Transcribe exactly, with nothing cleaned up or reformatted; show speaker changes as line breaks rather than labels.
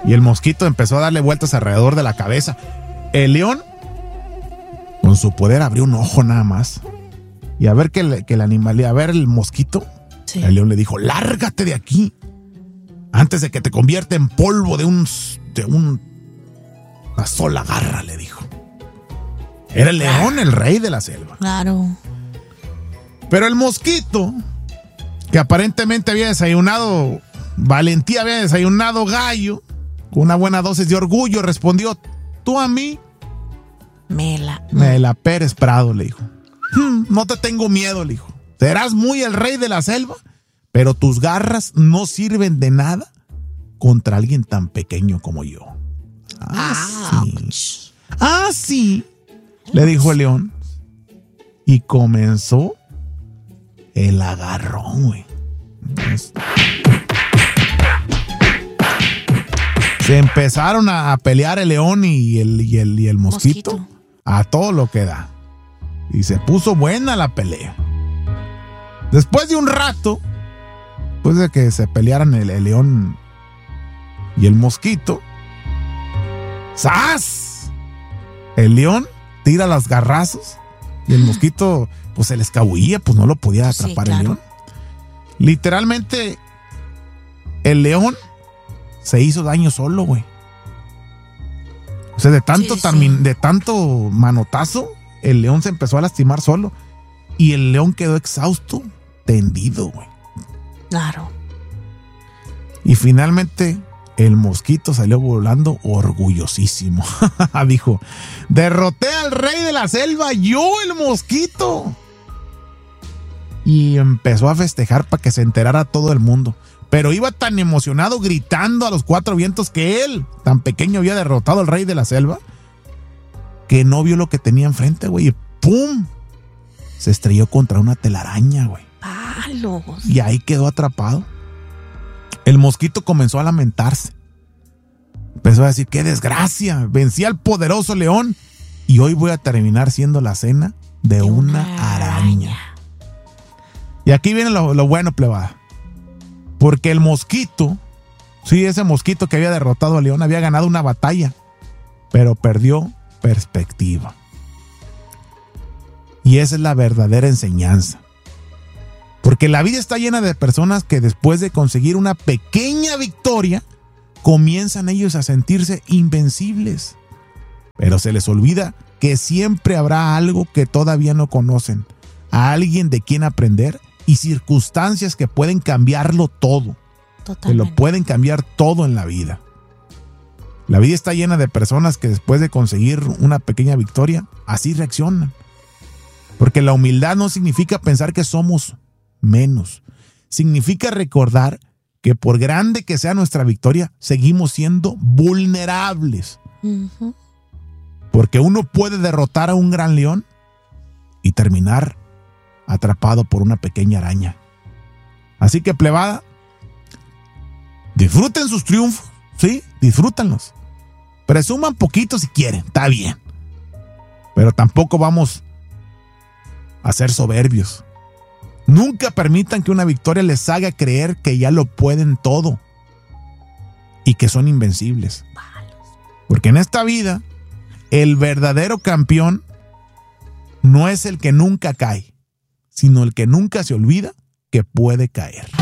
Y el mosquito empezó a darle vueltas alrededor de la cabeza. El león, con su poder, abrió un ojo nada más. Y a ver que el, que el animal, a ver el mosquito, sí. El león le dijo, lárgate de aquí, antes de que te convierta en polvo de un, de un, una sola garra, le dijo. Era el león, el rey de la selva.
Claro.
Pero el mosquito, que aparentemente había desayunado valentía, había desayunado gallo, con una buena dosis de orgullo, respondió, tú a mí
me la...
Me la Pérez Prado, le dijo. Hmm, no te tengo miedo, le dijo. Serás muy el rey de la selva, pero tus garras no sirven de nada contra alguien tan pequeño como yo. Ah, sí. Ah, sí, le dijo el león. Y comenzó el agarrón, güey. Se empezaron a pelear el león y el, y el, y el mosquito, mosquito a todo lo que da. Y se puso buena la pelea. Después de un rato, después de que se pelearan el, el león y el mosquito, ¡zas! El león tira los garrazos y el mosquito pues se le escabullía, pues no lo podía atrapar, sí, claro. El león. Literalmente, el león se hizo daño solo, güey. O sea, de tanto, sí, termin- sí. de tanto manotazo, el león se empezó a lastimar solo. Y el león quedó exhausto, tendido, güey.
Claro.
Y finalmente, el mosquito salió volando orgullosísimo. Dijo, derroté al rey de la selva, yo el mosquito. Y empezó a festejar para que se enterara todo el mundo. Pero iba tan emocionado gritando a los cuatro vientos que él, tan pequeño, había derrotado al rey de la selva, que no vio lo que tenía enfrente, güey. Y ¡pum! Se estrelló contra una telaraña, güey.
¡Palos!
Y ahí quedó atrapado. El mosquito comenzó a lamentarse. Empezó a decir, ¡qué desgracia! Vencí al poderoso león y hoy voy a terminar siendo la cena de, de una, una araña. araña. Y aquí viene lo, lo bueno, plebada. Porque el mosquito, sí, ese mosquito que había derrotado al león había ganado una batalla, pero perdió perspectiva. Y esa es la verdadera enseñanza. Porque la vida está llena de personas que después de conseguir una pequeña victoria, comienzan ellos a sentirse invencibles. Pero se les olvida que siempre habrá algo que todavía no conocen, a alguien de quien aprender y circunstancias que pueden cambiarlo todo. Totalmente. Que lo pueden cambiar todo en la vida. La vida está llena de personas que después de conseguir una pequeña victoria, así reaccionan. Porque la humildad no significa pensar que somos menos. Significa recordar que por grande que sea nuestra victoria, seguimos siendo vulnerables. Uh-huh. Porque uno puede derrotar a un gran león y terminar atrapado por una pequeña araña. Así que, plebada, disfruten sus triunfos, ¿sí? Disfrútenlos. Presuman poquito si quieren, está bien. Pero tampoco vamos a ser soberbios. Nunca permitan que una victoria les haga creer que ya lo pueden todo y que son invencibles. Porque en esta vida, el verdadero campeón no es el que nunca cae, sino el que nunca se olvida que puede caer.